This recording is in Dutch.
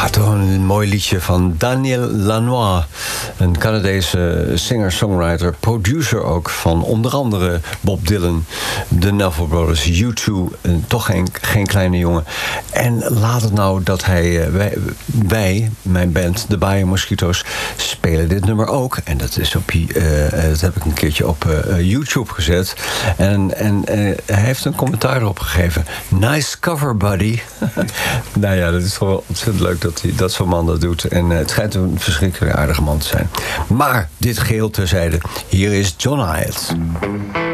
Toch een mooi liedje van Daniel Lanois. Een Canadese singer-songwriter, producer ook van onder andere Bob Dylan, de Neville Brothers, U2, toch geen kleine jongen. En laat het nou dat wij, mijn band, de Bayer Mosquito's, spelen dit nummer ook. En dat is dat heb ik een keertje op YouTube gezet. En hij heeft een commentaar erop gegeven. Nice cover, buddy. Nou ja, dat is wel ontzettend leuk dat zo'n man dat doet. En het schijnt een verschrikkelijk aardige man te zijn. Maar dit geheel terzijde. Hier is John Hyatt.